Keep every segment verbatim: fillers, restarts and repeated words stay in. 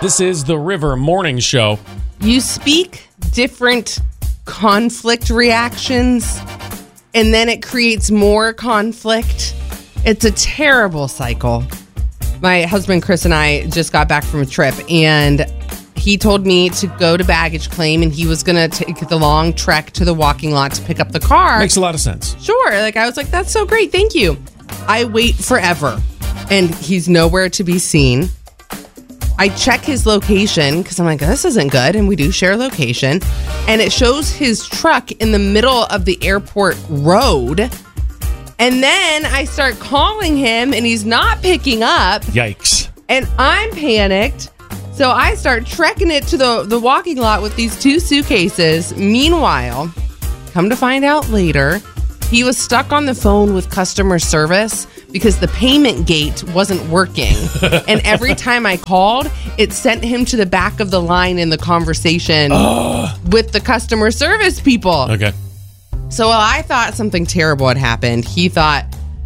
This is the River Morning Show. You speak different conflict reactions, and then it creates more conflict. It's a terrible cycle. My husband, Chris, and I just got back from a trip, and he told me to go to baggage claim, and he was going to take the long trek to the walking lot to pick up the car. Makes a lot of sense. Sure. Like, I was like, that's so great. Thank you. I wait forever, and he's nowhere to be seen. I check his location because I'm like, this isn't good. And we do share location. And it shows his truck in the middle of the airport road. And then I start calling him and he's not picking up. Yikes. And I'm panicked. So I start trekking it to the, the walking lot with these two suitcases. Meanwhile, come to find out later, he was stuck on the phone with customer service because the payment gate wasn't working. And every time I called, it sent him to the back of the line in the conversation uh. with the customer service people. Okay. So while I thought something terrible had happened, he thought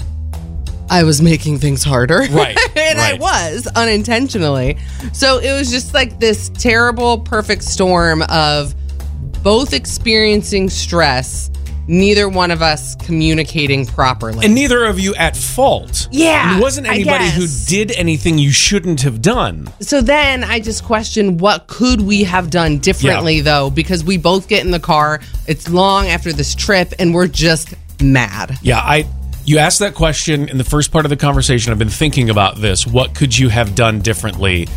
I was making things harder. Right. And right. I was, unintentionally. So it was just like this terrible, perfect storm of both experiencing stress, neither one of us communicating properly. And neither of you at fault. Yeah. It wasn't anybody who did anything you shouldn't have done. So then I just questioned, what could we have done differently, yeah. though? Because we both get in the car. It's long after this trip, and we're just mad. Yeah, I. You asked that question in the first part of the conversation. I've been thinking about this. What could you have done differently?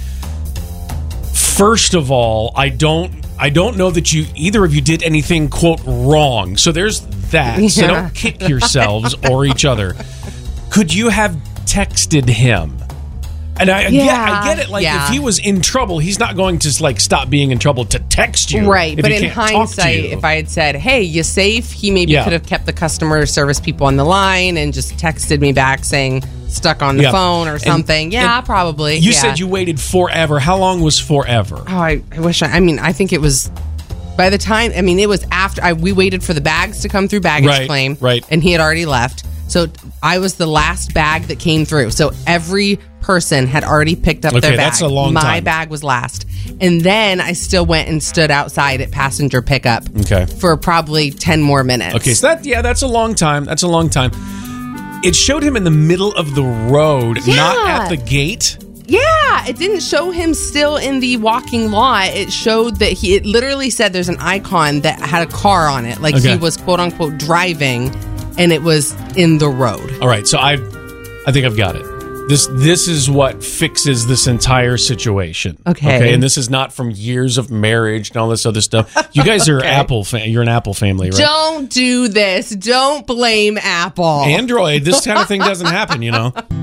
First of all, I don't I don't know that you either of you did anything, quote, wrong. So there's that. Yeah. So don't kick yourselves or each other. Could you have texted him? And I, yeah. get, I get it. Like, yeah. if he was in trouble, he's not going to, like, stop being in trouble to text you. Right. But in hindsight, if I had said, hey, you safe? He maybe yeah. could have kept the customer service people on the line and just texted me back saying, stuck on the yeah. phone or something. And, yeah, and probably. You yeah. said you waited forever. How long was forever? Oh, I, I wish I, I mean, I think it was, by the time, I mean, it was after, I, we waited for the bags to come through baggage right, claim. Right. And he had already left. So I was the last bag that came through. So every person had already picked up okay, their bag. That's a long My time. bag was last. And then I still went and stood outside at passenger pickup okay. for probably ten more minutes. Okay, so that yeah, that's a long time. That's a long time. It showed him in the middle of the road, yeah. not at the gate. Yeah, it didn't show him still in the walking lot. It showed that he, it literally said there's an icon that had a car on it. Like okay. he was quote unquote driving and it was in the road. All right, so I I think I've got it. This this is what fixes this entire situation. Okay. Okay, and this is not from years of marriage and all this other stuff. You guys are okay. Apple fa- you're an Apple family, right? Don't do this. Don't blame Apple. Android, this kind of thing doesn't happen, you know.